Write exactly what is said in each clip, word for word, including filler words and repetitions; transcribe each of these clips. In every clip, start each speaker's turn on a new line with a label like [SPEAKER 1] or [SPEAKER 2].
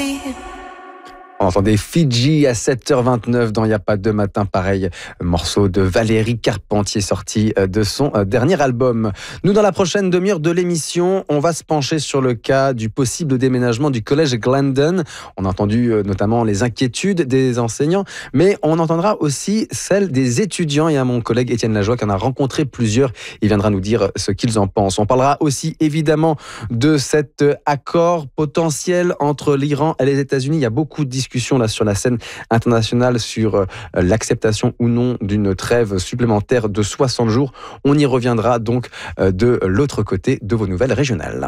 [SPEAKER 1] see.
[SPEAKER 2] On entendait Fidji à sept heures vingt-neuf dans Il n'y a pas de matin, pareil, morceau de Valérie Carpentier sorti de son dernier album. Nous, dans la prochaine demi-heure de l'émission, on va se pencher sur le cas du possible déménagement du collège Glendon. On a entendu notamment les inquiétudes des enseignants, mais on entendra aussi celles des étudiants. Et à mon collègue Étienne Lajoie qui en a rencontré plusieurs, il viendra nous dire ce qu'ils en pensent. On parlera aussi évidemment de cet accord potentiel entre l'Iran et les États-Unis. Il y a beaucoup de discussions là sur la scène internationale sur euh, l'acceptation ou non d'une trêve supplémentaire de soixante jours. On y reviendra donc euh, de l'autre côté de vos nouvelles régionales.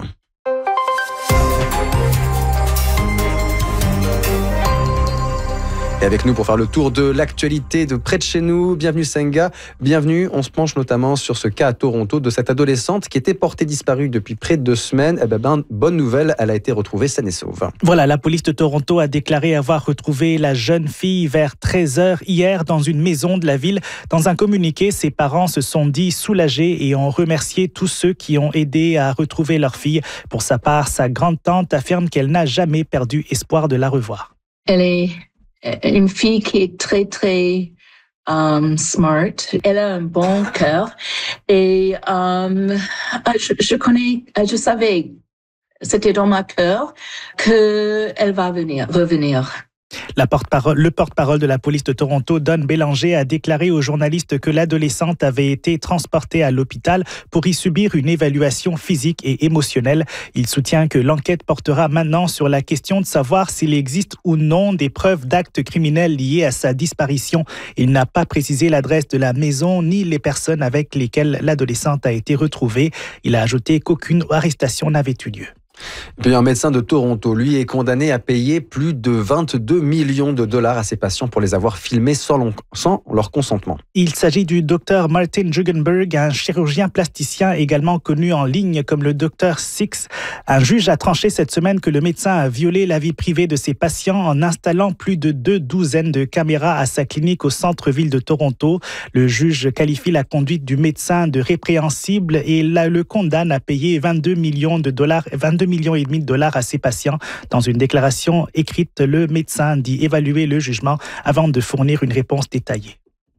[SPEAKER 2] Et avec nous pour faire le tour de l'actualité de près de chez nous. Bienvenue Senga, bienvenue. On se penche notamment sur ce cas à Toronto de cette adolescente qui était portée disparue depuis près de deux semaines. Eh ben, ben, bonne nouvelle, elle a été retrouvée saine et sauve.
[SPEAKER 3] Voilà, la police de Toronto a déclaré avoir retrouvé la jeune fille vers treize heures hier dans une maison de la ville. Dans un communiqué, ses parents se sont dit soulagés et ont remercié tous ceux qui ont aidé à retrouver leur fille. Pour sa part, sa grande-tante affirme qu'elle n'a jamais perdu espoir de la revoir.
[SPEAKER 4] Elle est une fille qui est très, très um, smart. Elle a un bon cœur. Et um, je, je connais, je savais, c'était dans ma cœur, qu'elle va venir, revenir.
[SPEAKER 3] La porte-parole, le porte-parole de la police de Toronto, Don Bélanger, a déclaré aux journalistes que l'adolescente avait été transportée à l'hôpital pour y subir une évaluation physique et émotionnelle. Il soutient que l'enquête portera maintenant sur la question de savoir s'il existe ou non des preuves d'actes criminels liés à sa disparition. Il n'a pas précisé l'adresse de la maison ni les personnes avec lesquelles l'adolescente a été retrouvée. Il a ajouté qu'aucune arrestation n'avait eu lieu.
[SPEAKER 2] Et puis un médecin de Toronto, lui, est condamné à payer plus de vingt-deux millions de dollars à ses patients pour les avoir filmés sans, long, sans leur consentement.
[SPEAKER 3] Il s'agit du docteur Martin Jugenberg, un chirurgien plasticien également connu en ligne comme le docteur Six. Un juge a tranché cette semaine que le médecin a violé la vie privée de ses patients en installant plus de deux douzaines de caméras à sa clinique au centre-ville de Toronto. Le juge qualifie la conduite du médecin de répréhensible et le condamne à payer vingt-deux millions de dollars, vingt-deux millions et demi de dollars à ses patients. Dans une déclaration écrite, le médecin dit évaluer le jugement avant de fournir une réponse détaillée.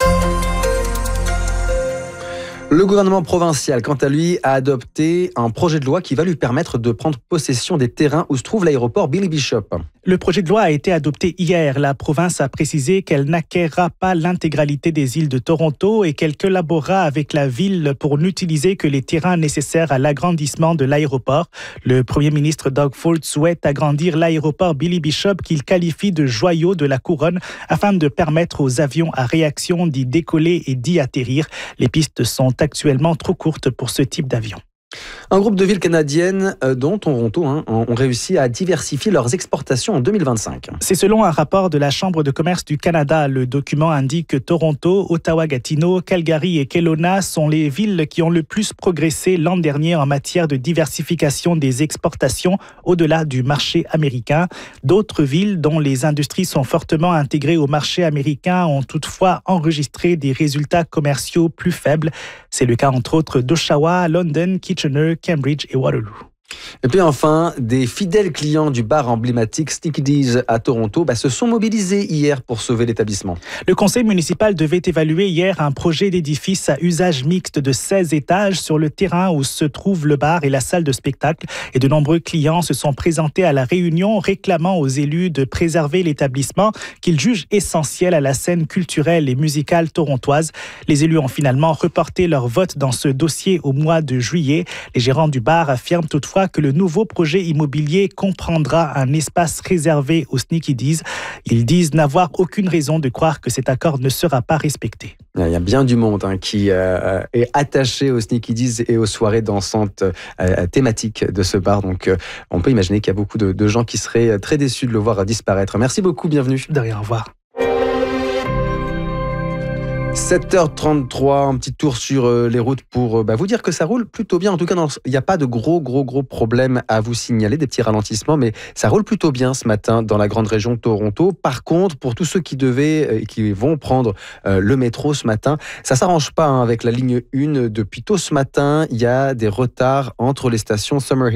[SPEAKER 2] Le gouvernement provincial, quant à lui, a adopté un projet de loi qui va lui permettre de prendre possession des terrains où se trouve l'aéroport Billy Bishop.
[SPEAKER 3] Le projet de loi a été adopté hier. La province a précisé qu'elle n'acquérera pas l'intégralité des îles de Toronto et qu'elle collaborera avec la ville pour n'utiliser que les terrains nécessaires à l'agrandissement de l'aéroport. Le premier ministre Doug Ford souhaite agrandir l'aéroport Billy Bishop qu'il qualifie de joyau de la couronne afin de permettre aux avions à réaction d'y décoller et d'y atterrir. Les pistes sont actuellement trop courtes pour ce type d'avion.
[SPEAKER 2] Un groupe de villes canadiennes, euh, dont Toronto, hein, ont réussi à diversifier leurs exportations en deux mille vingt-cinq.
[SPEAKER 3] C'est selon un rapport de la Chambre de commerce du Canada. Le document indique que Toronto, Ottawa-Gatineau, Calgary et Kelowna sont les villes qui ont le plus progressé l'an dernier en matière de diversification des exportations au-delà du marché américain. D'autres villes dont les industries sont fortement intégrées au marché américain ont toutefois enregistré des résultats commerciaux plus faibles. C'est le cas entre autres d'Oshawa, London, Kitchener, Cambridge et Waterloo.
[SPEAKER 2] Et puis enfin, des fidèles clients du bar emblématique Sneaky Dee's à Toronto bah, se sont mobilisés hier pour sauver l'établissement.
[SPEAKER 3] Le conseil municipal devait évaluer hier un projet d'édifice à usage mixte de seize étages sur le terrain où se trouve le bar et la salle de spectacle. Et de nombreux clients se sont présentés à la réunion réclamant aux élus de préserver l'établissement qu'ils jugent essentiel à la scène culturelle et musicale torontoise. Les élus ont finalement reporté leur vote dans ce dossier au mois de juillet. Les gérants du bar affirment toutefois que le nouveau projet immobilier comprendra un espace réservé aux Sneaky Dee's. Ils disent n'avoir aucune raison de croire que cet accord ne sera pas respecté.
[SPEAKER 2] Il y a bien du monde hein, qui euh, est attaché aux Sneaky Dee's et aux soirées dansantes euh, thématiques de ce bar. Donc euh, on peut imaginer qu'il y a beaucoup de, de gens qui seraient très déçus de le voir disparaître. Merci beaucoup, bienvenue.
[SPEAKER 3] De rien, au revoir.
[SPEAKER 2] sept heures trente-trois, un petit tour sur euh, les routes pour euh, bah, vous dire que ça roule plutôt bien. En tout cas, il n'y a pas de gros, gros, gros problèmes à vous signaler, des petits ralentissements, mais ça roule plutôt bien ce matin dans la grande région de Toronto. Par contre, pour tous ceux qui devaient et euh, qui vont prendre euh, le métro ce matin, ça ne s'arrange pas hein, avec la ligne un. Depuis tôt ce matin, il y a des retards entre les stations Summerhill